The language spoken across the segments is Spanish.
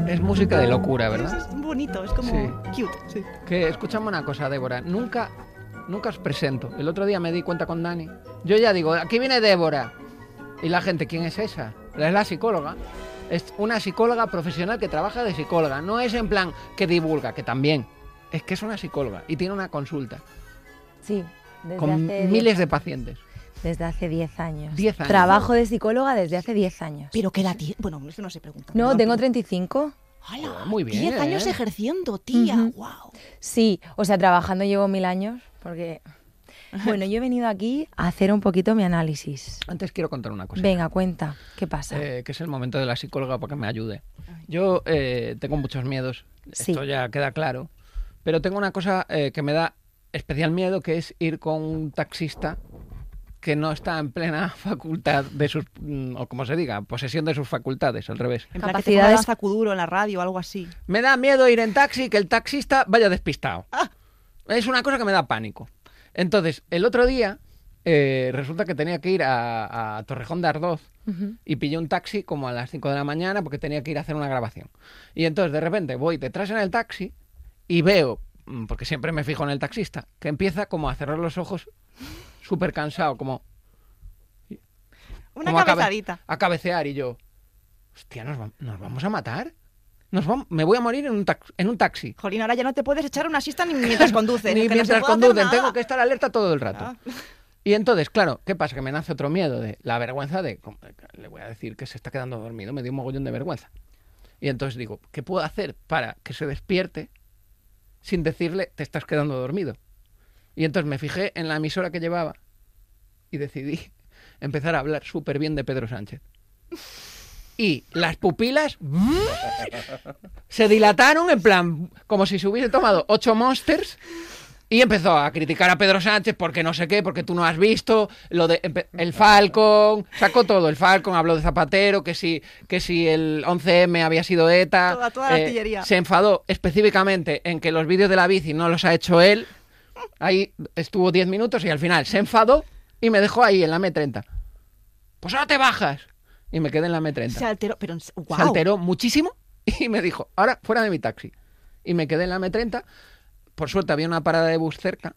Es música de locura, ¿verdad? Es bonito, es como cute. Sí. Que escúchame una cosa, Débora. Nunca os presento. El otro día me di cuenta con Dani. Yo ya digo, aquí viene Débora. Y la gente, ¿quién es esa? Es la psicóloga. Es una psicóloga profesional que trabaja de psicóloga. No es en plan que divulga, que también. Es que es una psicóloga y tiene una consulta. Sí, con miles de pacientes. Desde hace 10 años. 10 años. Trabajo de psicóloga desde hace 10 años. ¿Pero qué edad tiene? Bueno, eso no se pregunta. No, tengo 35. ¡Hala! Muy bien. 10 años ejerciendo, tía. ¡Wow! Sí, o sea, trabajando llevo 1000 años porque... Bueno, yo he venido aquí a hacer un poquito mi análisis. Antes quiero contar una cosa. Venga, cuenta. ¿Qué pasa? Que es el momento de la psicóloga para que me ayude. Yo tengo muchos miedos. Sí. Esto ya queda claro. Pero tengo una cosa que me da especial miedo, que es ir con un taxista que no está en plena facultad de sus, o como se diga, posesión de sus facultades, al revés. En plan, que te ponga danza kuduro en la radio o algo así. Me da miedo ir en taxi y que el taxista vaya despistado. Es una cosa que me da pánico. Entonces, el otro día resulta que tenía que ir a Torrejón de Ardoz y pillé un taxi como a las 5 de la mañana porque tenía que ir a hacer una grabación. Y entonces, de repente, voy detrás en el taxi y veo, porque siempre me fijo en el taxista, que empieza como a cerrar los ojos súper cansado, como... Una cabezadita. A cabecear y yo... Hostia, ¿nos vamos a matar? Me voy a morir en un taxi. Jolín, ahora ya no te puedes echar una siesta ni mientras conduces. Ni es que mientras no se puede conducen, hacer nada. tengo que estar alerta todo el rato. Y entonces, claro, ¿qué pasa? Que me nace otro miedo, de la vergüenza de... Le voy a decir que se está quedando dormido, me dio un mogollón de vergüenza. Y entonces digo, ¿qué puedo hacer para que se despierte sin decirle te estás quedando dormido? Y entonces me fijé en la emisora que llevaba y decidí empezar a hablar súper bien de Pedro Sánchez. Y las pupilas se dilataron en plan, como si se hubiese tomado 8 Monsters, y empezó a criticar a Pedro Sánchez porque no sé qué, porque tú no has visto lo de el Falcon, sacó todo, el Falcon, habló de Zapatero, que si el 11M había sido ETA, toda la artillería. Se enfadó específicamente en que los vídeos de la bici no los ha hecho él. Ahí estuvo 10 minutos y al final se enfadó y me dejó ahí en la M30. Pues ahora te bajas. Y me quedé en la M30. Se alteró, pero wow. Se alteró muchísimo y me dijo, ahora fuera de mi taxi. Y me quedé en la M30. Por suerte había una parada de bus cerca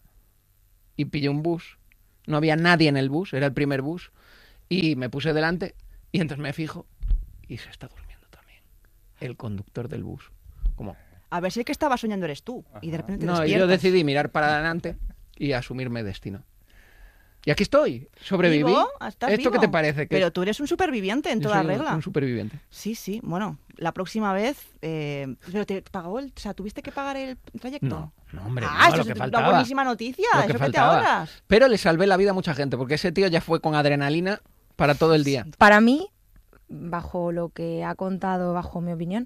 y pillé un bus. No había nadie en el bus, era el primer bus. Y me puse delante y entonces me fijo y se está durmiendo también el conductor del bus. Como... A ver si el que estaba soñando eres tú. Y de repente te No, despiertas. yo decidí mirar para adelante y asumirme destino. Y aquí estoy, sobreviví. ¿Vivo? ¿Estás ¿Esto vivo? qué te parece? Pero tú eres un superviviente en Yo toda soy regla. un superviviente. Sí, sí. Bueno, la próxima vez... ¿Pero te pagó o sea, tuviste que pagar el trayecto? No, hombre, Ah, no, eso lo que es faltaba. una buenísima noticia. Lo Eso que que te faltaba. ahorras. Pero le salvé la vida a mucha gente, porque ese tío ya fue con adrenalina para todo el día. Para mí, bajo lo que ha contado, bajo mi opinión,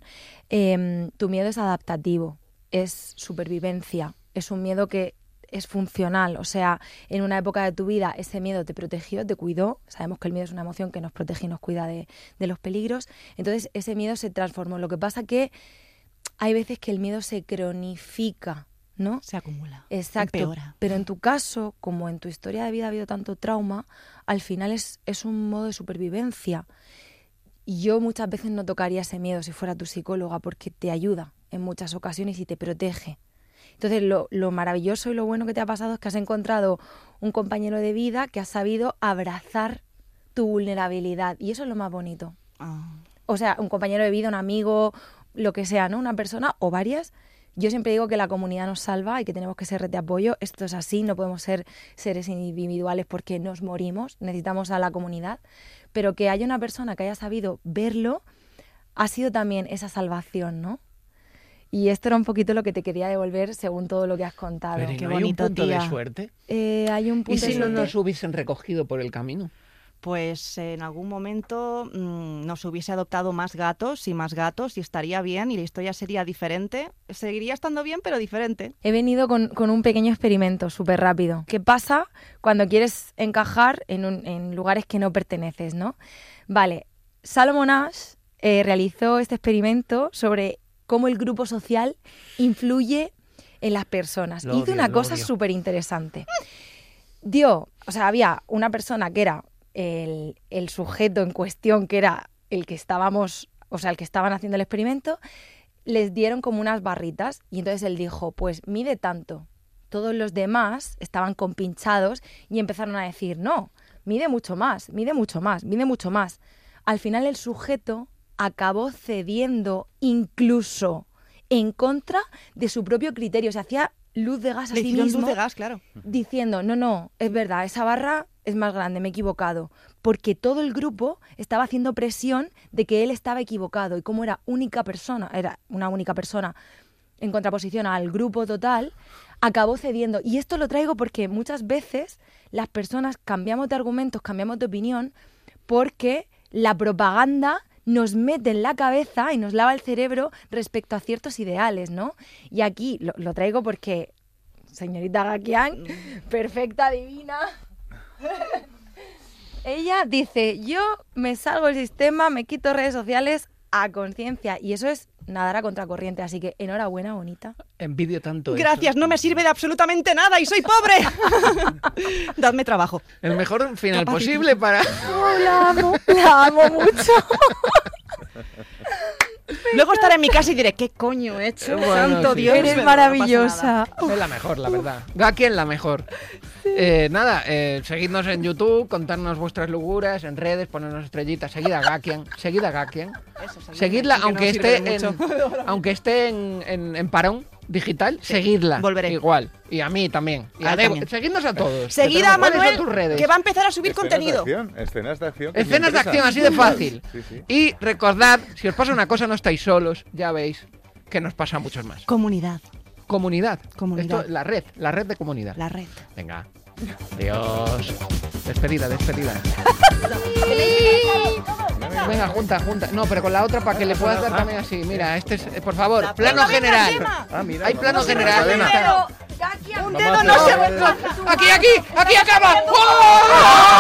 tu miedo es adaptativo, es supervivencia, es un miedo que es funcional, o sea, en una época de tu vida ese miedo te protegió, te cuidó, sabemos que el miedo es una emoción que nos protege y nos cuida de los peligros, entonces ese miedo se transformó. Lo que pasa que hay veces que el miedo se cronifica, ¿no? Se acumula. Exacto. Empeora. Pero en tu caso, como en tu historia de vida ha habido tanto trauma, al final es un modo de supervivencia. Y yo muchas veces no tocaría ese miedo si fuera tu psicóloga, porque te ayuda en muchas ocasiones y te protege. Entonces, lo maravilloso y lo bueno que te ha pasado es que has encontrado un compañero de vida que ha sabido abrazar tu vulnerabilidad. Y eso es lo más bonito. O sea, un compañero de vida, un amigo, lo que sea, ¿no? Una persona o varias. Yo siempre digo que la comunidad nos salva y que tenemos que ser red de apoyo. Esto es así, no podemos ser seres individuales porque nos morimos. Necesitamos a la comunidad. Pero que haya una persona que haya sabido verlo ha sido también esa salvación, ¿no? Y esto era un poquito lo que te quería devolver según todo lo que has contado. Pero ¿y Qué no hay bonito, un punto tía. de suerte? Hay un punto ¿Y si de no suerte. nos hubiesen recogido por el camino? Pues en algún momento nos hubiese adoptado más gatos y estaría bien y la historia sería diferente. Seguiría estando bien, pero diferente. He venido con un pequeño experimento súper rápido. ¿Qué pasa cuando quieres encajar en lugares que no perteneces, ¿no? Vale, Salomon Asch realizó este experimento sobre cómo el grupo social influye en las personas. Hizo una cosa súper interesante. Había una persona que era el sujeto en cuestión, que era el que estaban haciendo el experimento, les dieron como unas barritas y entonces él dijo, pues mide tanto. Todos los demás estaban compinchados y empezaron a decir, no, mide mucho más, mide mucho más, mide mucho más. Al final el sujeto acabó cediendo incluso en contra de su propio criterio. Se hacía luz de gas a sí mismo. Luz de gas, claro. Diciendo, no, es verdad, esa barra es más grande, me he equivocado. Porque todo el grupo estaba haciendo presión de que él estaba equivocado. Y como era una única persona en contraposición al grupo total, acabó cediendo. Y esto lo traigo porque muchas veces las personas cambiamos de argumentos, cambiamos de opinión, porque la propaganda nos mete en la cabeza y nos lava el cerebro respecto a ciertos ideales, ¿no? Y aquí lo traigo porque, señorita Gakian, perfecta, divina, ella dice, yo me salgo del sistema, me quito redes sociales a conciencia, y eso es nadar a contracorriente, así que enhorabuena, bonita. Envidio tanto eso. Gracias, no me sirve de absolutamente nada y soy pobre. Dadme trabajo. El mejor final posible para... Oh, la amo mucho. Luego estaré en mi casa y diré, ¿qué coño he hecho? Bueno, Santo sí. Dios, Eres pero maravillosa. no pasa nada. Es la mejor, la verdad. Gakien la mejor. Nada, seguidnos en YouTube, contarnos vuestras locuras, en redes, ponernos estrellitas. Seguid a Gakien. Seguidla, aunque esté en parón digital, seguidla. Volveré. Igual. Y a mí también. Y a Debo. también. Seguidnos a todos. Seguid Que a tenemos- ¿cuáles son Manuel, tus redes? que va a empezar a subir contenido. Escenas de acción. que es mi Escenas de empresa. acción, así de fácil. Sí. Y recordad, si os pasa una cosa, no estáis solos, ya veis que nos pasa a muchos más. Comunidad, Comunidad. Comunidad. Esto, la red de comunidad. la red. Venga. Adiós. Despedida. Venga, junta. No, pero con la otra para que le puedas dar también así. Mira, este es, por favor, plano Venga, general. Gemma. Ah, mira, Hay vamos plano a hacer general. cadena. Venga. Un Vamos dedo a no hacer- se... Aquí acaba. ¡Oh!